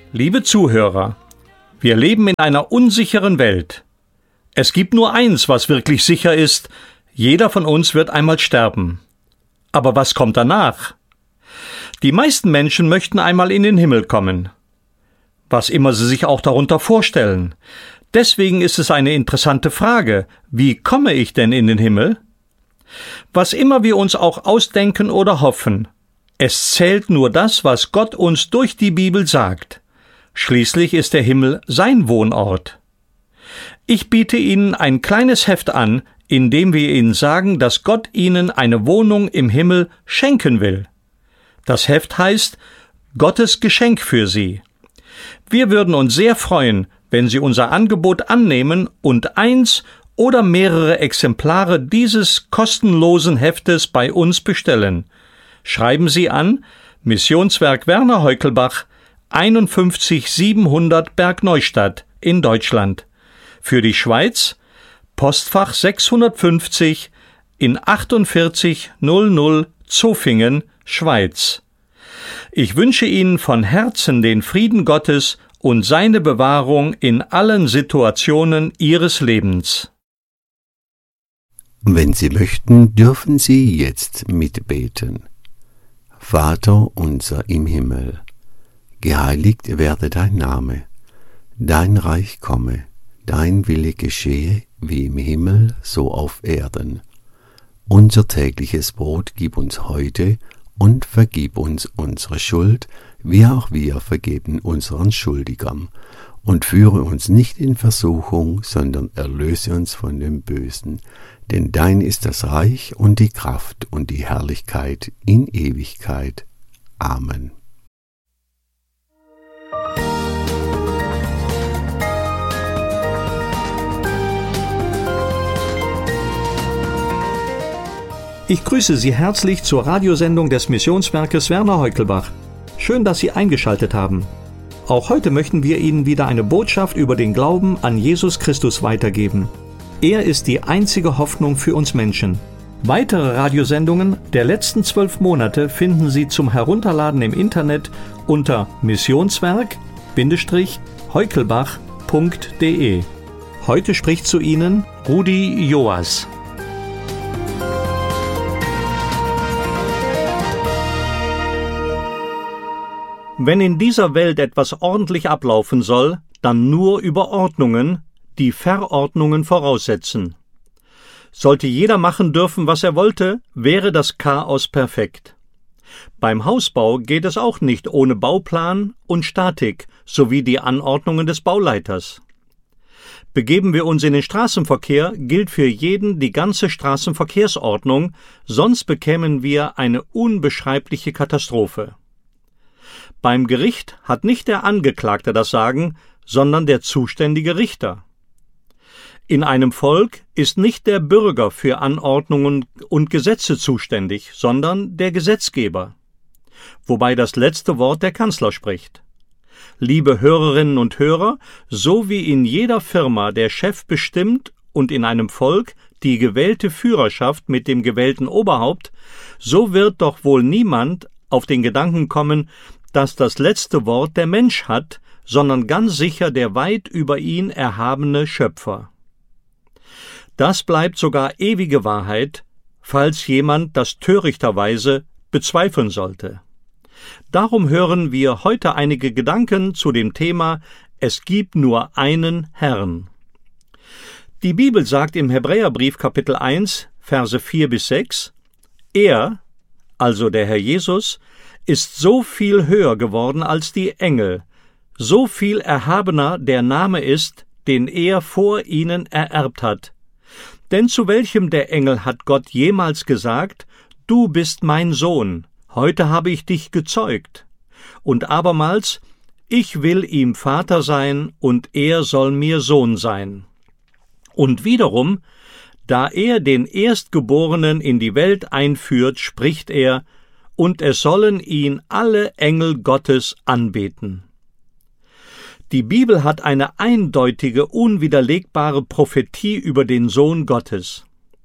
Liebe Zuhörer, wir leben in einer unsicheren Welt. Es gibt nur eins, was wirklich sicher ist: Jeder von uns wird einmal sterben. Aber was kommt danach? Die meisten Menschen möchten einmal in den Himmel kommen. Was immer sie sich auch darunter vorstellen. Deswegen ist es eine interessante Frage: Wie komme ich denn in den Himmel? Was immer wir uns auch ausdenken oder hoffen, es zählt nur das, was Gott uns durch die Bibel sagt. Schließlich ist der Himmel sein Wohnort. Ich biete Ihnen ein kleines Heft an, in dem wir Ihnen sagen, dass Gott Ihnen eine Wohnung im Himmel schenken will. Das Heft heißt Gottes Geschenk für Sie. Wir würden uns sehr freuen, wenn Sie unser Angebot annehmen und eins oder mehrere Exemplare dieses kostenlosen Heftes bei uns bestellen. Schreiben Sie an Missionswerk Werner Heukelbach, 51700 Bergneustadt in Deutschland. Für die Schweiz Postfach 650 in 4800 Zofingen, Schweiz. Ich wünsche Ihnen von Herzen den Frieden Gottes und seine Bewahrung in allen Situationen Ihres Lebens. Wenn Sie möchten, dürfen Sie jetzt mitbeten. Vater unser im Himmel, geheiligt werde dein Name, dein Reich komme, dein Wille geschehe, wie im Himmel, so auf Erden. Unser tägliches Brot gib uns heute und vergib uns unsere Schuld, wie auch wir vergeben unseren Schuldigern. Und führe uns nicht in Versuchung, sondern erlöse uns von dem Bösen. Denn dein ist das Reich und die Kraft und die Herrlichkeit in Ewigkeit. Amen. Ich grüße Sie herzlich zur Radiosendung des Missionswerkes Werner Heukelbach. Schön, dass Sie eingeschaltet haben. Auch heute möchten wir Ihnen wieder eine Botschaft über den Glauben an Jesus Christus weitergeben. Er ist die einzige Hoffnung für uns Menschen. Weitere Radiosendungen der letzten 12 Monate finden Sie zum Herunterladen im Internet unter missionswerk-heukelbach.de. Heute spricht zu Ihnen Rudi Joas. Wenn in dieser Welt etwas ordentlich ablaufen soll, dann nur über Ordnungen, die Verordnungen voraussetzen. Sollte jeder machen dürfen, was er wollte, wäre das Chaos perfekt. Beim Hausbau geht es auch nicht ohne Bauplan und Statik sowie die Anordnungen des Bauleiters. Begeben wir uns in den Straßenverkehr, gilt für jeden die ganze Straßenverkehrsordnung, sonst bekämen wir eine unbeschreibliche Katastrophe. Beim Gericht hat nicht der Angeklagte das Sagen, sondern der zuständige Richter. In einem Volk ist nicht der Bürger für Anordnungen und Gesetze zuständig, sondern der Gesetzgeber. Wobei das letzte Wort der Kanzler spricht. Liebe Hörerinnen und Hörer, so wie in jeder Firma der Chef bestimmt und in einem Volk die gewählte Führerschaft mit dem gewählten Oberhaupt, so wird doch wohl niemand auf den Gedanken kommen, dass das letzte Wort der Mensch hat, sondern ganz sicher der weit über ihn erhabene Schöpfer. Das bleibt sogar ewige Wahrheit, falls jemand das törichterweise bezweifeln sollte. Darum hören wir heute einige Gedanken zu dem Thema Es gibt nur einen Herrn. Die Bibel sagt im Hebräerbrief Kapitel 1, Verse 4-6, Er, also der Herr Jesus, ist so viel höher geworden als die Engel, so viel erhabener der Name ist, den er vor ihnen ererbt hat. Denn zu welchem der Engel hat Gott jemals gesagt, Du bist mein Sohn, heute habe ich dich gezeugt? Und abermals, ich will ihm Vater sein, und er soll mir Sohn sein. Und wiederum, da er den Erstgeborenen in die Welt einführt, spricht er, und es sollen ihn alle Engel Gottes anbeten. Die Bibel hat eine eindeutige, unwiderlegbare Prophetie über den Sohn Gottes.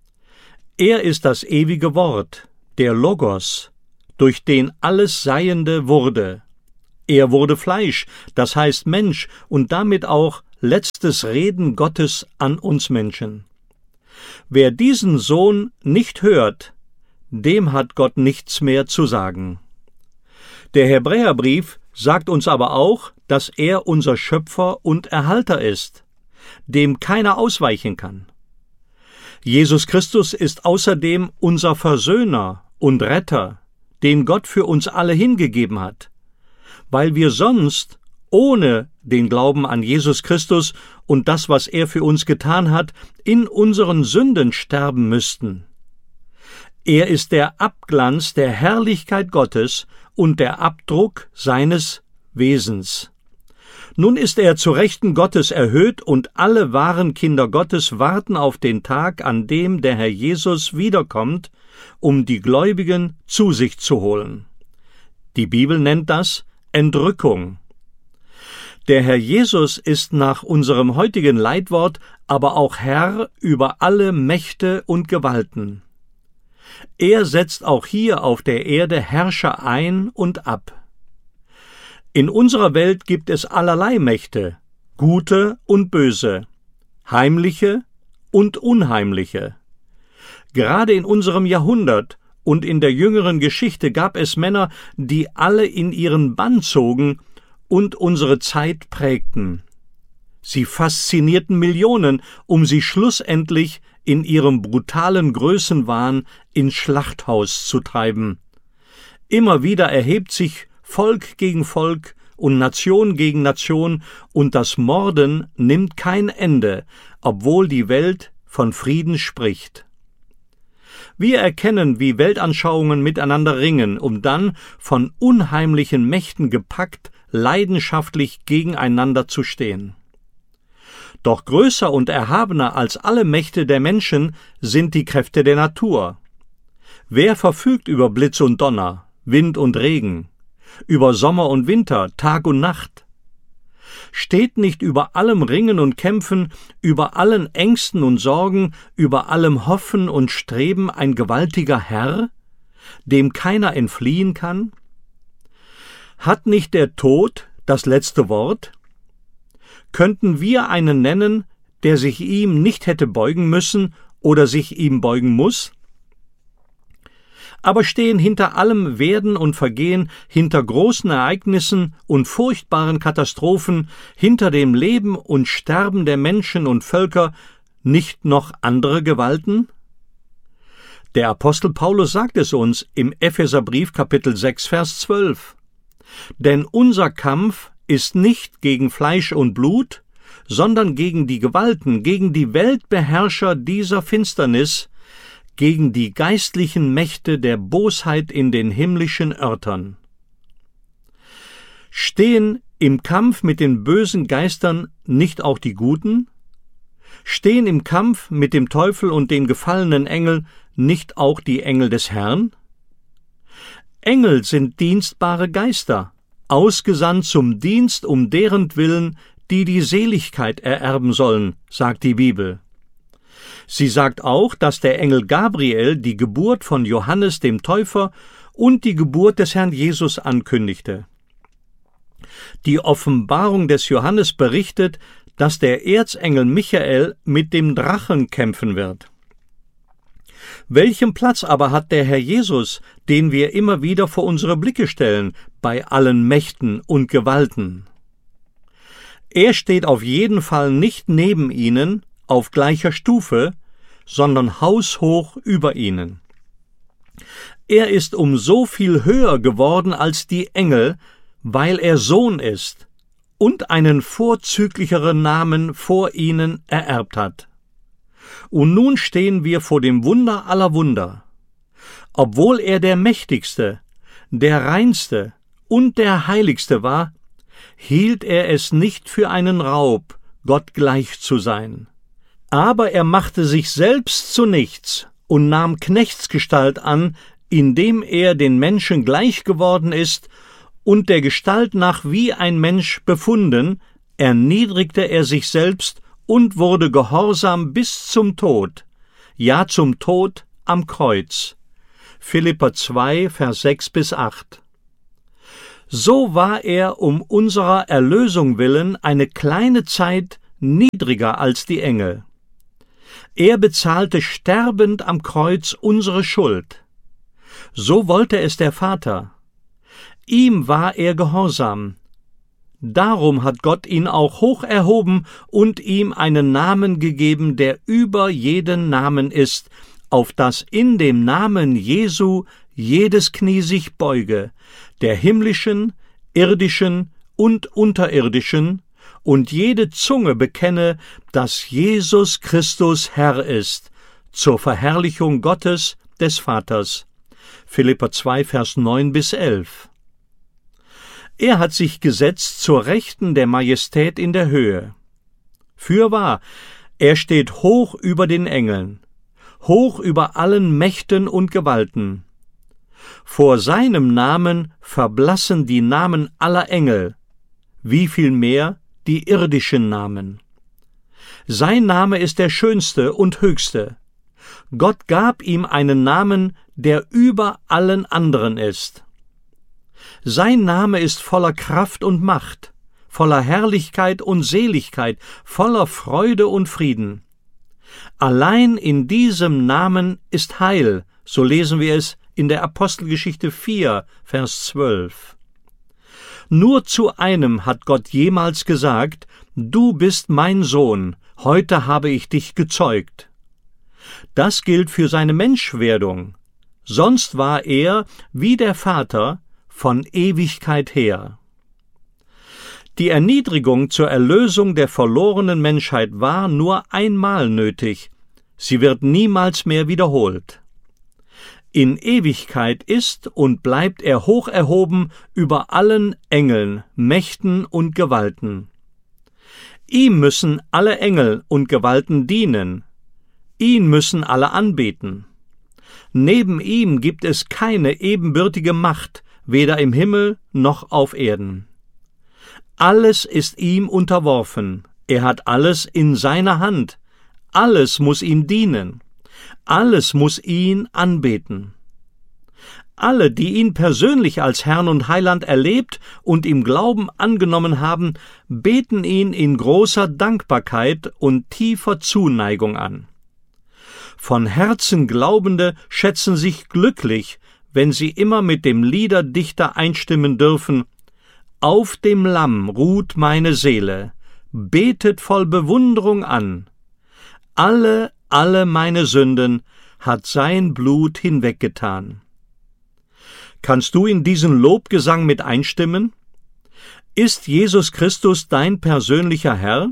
Er ist das ewige Wort, der Logos, durch den alles Seiende wurde. Er wurde Fleisch, das heißt Mensch, und damit auch letztes Reden Gottes an uns Menschen. Wer diesen Sohn nicht hört, dem hat Gott nichts mehr zu sagen. Der Hebräerbrief sagt uns aber auch, dass er unser Schöpfer und Erhalter ist, dem keiner ausweichen kann. Jesus Christus ist außerdem unser Versöhner und Retter, den Gott für uns alle hingegeben hat, weil wir sonst ohne den Glauben an Jesus Christus und das, was er für uns getan hat, in unseren Sünden sterben müssten. Er ist der Abglanz der Herrlichkeit Gottes und der Abdruck seines Wesens. Nun ist er zu Rechten Gottes erhöht und alle wahren Kinder Gottes warten auf den Tag, an dem der Herr Jesus wiederkommt, um die Gläubigen zu sich zu holen. Die Bibel nennt das Entrückung. Der Herr Jesus ist nach unserem heutigen Leitwort aber auch Herr über alle Mächte und Gewalten. Er setzt auch hier auf der Erde Herrscher ein und ab. In unserer Welt gibt es allerlei Mächte, gute und böse, heimliche und unheimliche. Gerade in unserem Jahrhundert und in der jüngeren Geschichte gab es Männer, die alle in ihren Bann zogen und unsere Zeit prägten. Sie faszinierten Millionen, um sie schlussendlich in ihrem brutalen Größenwahn ins Schlachthaus zu treiben. Immer wieder erhebt sich Volk gegen Volk und Nation gegen Nation, und das Morden nimmt kein Ende, obwohl die Welt von Frieden spricht. Wir erkennen, wie Weltanschauungen miteinander ringen, um dann von unheimlichen Mächten gepackt, leidenschaftlich gegeneinander zu stehen. Doch größer und erhabener als alle Mächte der Menschen sind die Kräfte der Natur. Wer verfügt über Blitz und Donner, Wind und Regen, über Sommer und Winter, Tag und Nacht? Steht nicht über allem Ringen und Kämpfen, über allen Ängsten und Sorgen, über allem Hoffen und Streben ein gewaltiger Herr, dem keiner entfliehen kann? Hat nicht der Tod das letzte Wort? Könnten wir einen nennen, der sich ihm nicht hätte beugen müssen oder sich ihm beugen muss? Aber stehen hinter allem Werden und Vergehen, hinter großen Ereignissen und furchtbaren Katastrophen, hinter dem Leben und Sterben der Menschen und Völker nicht noch andere Gewalten? Der Apostel Paulus sagt es uns im Epheserbrief Kapitel 6, Vers 12. Denn unser Kampf ist nicht gegen Fleisch und Blut, sondern gegen die Gewalten, gegen die Weltbeherrscher dieser Finsternis, gegen die geistlichen Mächte der Bosheit in den himmlischen Örtern. Stehen im Kampf mit den bösen Geistern nicht auch die Guten? Stehen im Kampf mit dem Teufel und den gefallenen Engeln nicht auch die Engel des Herrn? Engel sind dienstbare Geister, ausgesandt zum Dienst um derentwillen, die die Seligkeit ererben sollen, sagt die Bibel. Sie sagt auch, dass der Engel Gabriel die Geburt von Johannes dem Täufer und die Geburt des Herrn Jesus ankündigte. Die Offenbarung des Johannes berichtet, dass der Erzengel Michael mit dem Drachen kämpfen wird. Welchen Platz aber hat der Herr Jesus, den wir immer wieder vor unsere Blicke stellen, bei allen Mächten und Gewalten? Er steht auf jeden Fall nicht neben ihnen, auf gleicher Stufe, sondern haushoch über ihnen. Er ist um so viel höher geworden als die Engel, weil er Sohn ist und einen vorzüglicheren Namen vor ihnen ererbt hat. Und nun stehen wir vor dem Wunder aller Wunder. Obwohl er der Mächtigste, der Reinste und der Heiligste war, hielt er es nicht für einen Raub, Gott gleich zu sein. Aber er machte sich selbst zu nichts und nahm Knechtsgestalt an, indem er den Menschen gleich geworden ist und der Gestalt nach wie ein Mensch befunden, erniedrigte er sich selbst und wurde gehorsam bis zum Tod, ja zum Tod am Kreuz. Philipper 2, Vers 6 bis 8. So war er um unserer Erlösung willen eine kleine Zeit niedriger als die Engel. Er bezahlte sterbend am Kreuz unsere Schuld. So wollte es der Vater. Ihm war er gehorsam. Darum hat Gott ihn auch hoch erhoben und ihm einen Namen gegeben, der über jeden Namen ist, auf dass in dem Namen Jesu jedes Knie sich beuge, der himmlischen, irdischen und unterirdischen, und jede Zunge bekenne, dass Jesus Christus Herr ist, zur Verherrlichung Gottes, des Vaters. Philipper 2, Vers 9-11. Er hat sich gesetzt zur Rechten der Majestät in der Höhe. Fürwahr, er steht hoch über den Engeln, hoch über allen Mächten und Gewalten. Vor seinem Namen verblassen die Namen aller Engel, wie viel mehr die irdischen Namen. Sein Name ist der schönste und höchste. Gott gab ihm einen Namen, der über allen anderen ist. Sein Name ist voller Kraft und Macht, voller Herrlichkeit und Seligkeit, voller Freude und Frieden. Allein in diesem Namen ist Heil, so lesen wir es in der Apostelgeschichte 4, Vers 12. Nur zu einem hat Gott jemals gesagt: Du bist mein Sohn, heute habe ich dich gezeugt. Das gilt für seine Menschwerdung. Sonst war er, wie der Vater, von Ewigkeit her. Die Erniedrigung zur Erlösung der verlorenen Menschheit war nur einmal nötig. Sie wird niemals mehr wiederholt. In Ewigkeit ist und bleibt er hoch erhoben über allen Engeln, Mächten und Gewalten. Ihm müssen alle Engel und Gewalten dienen. Ihn müssen alle anbeten. Neben ihm gibt es keine ebenbürtige Macht, weder im Himmel noch auf Erden. Alles ist ihm unterworfen, er hat alles in seiner Hand, alles muss ihm dienen, alles muss ihn anbeten. Alle, die ihn persönlich als Herrn und Heiland erlebt und im Glauben angenommen haben, beten ihn in großer Dankbarkeit und tiefer Zuneigung an. Von Herzen Glaubende schätzen sich glücklich, wenn sie immer mit dem Liederdichter einstimmen dürfen: Auf dem Lamm ruht meine Seele, betet voll Bewunderung an. Alle meine Sünden hat sein Blut hinweggetan. Kannst du in diesen Lobgesang mit einstimmen? Ist Jesus Christus dein persönlicher Herr?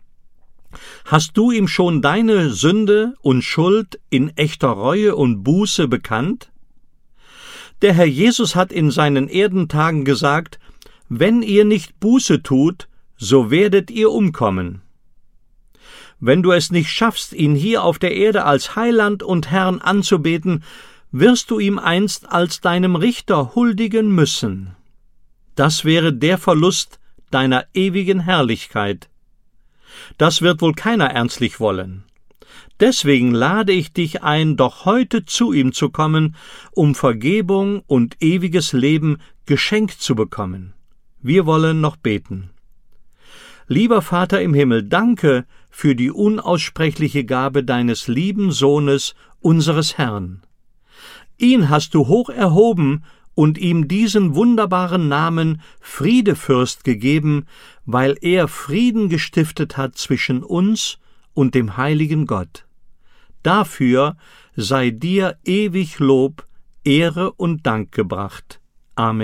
Hast du ihm schon deine Sünde und Schuld in echter Reue und Buße bekannt? Der Herr Jesus hat in seinen Erdentagen gesagt: Wenn ihr nicht Buße tut, so werdet ihr umkommen. Wenn du es nicht schaffst, ihn hier auf der Erde als Heiland und Herrn anzubeten, wirst du ihm einst als deinem Richter huldigen müssen. Das wäre der Verlust deiner ewigen Herrlichkeit. Das wird wohl keiner ernstlich wollen. Deswegen lade ich dich ein, doch heute zu ihm zu kommen, um Vergebung und ewiges Leben geschenkt zu bekommen. Wir wollen noch beten. Lieber Vater im Himmel, danke für die unaussprechliche Gabe deines lieben Sohnes, unseres Herrn. Ihn hast du hoch erhoben und ihm diesen wunderbaren Namen Friedefürst gegeben, weil er Frieden gestiftet hat zwischen uns und dem heiligen Gott. Dafür sei dir ewig Lob, Ehre und Dank gebracht. Amen.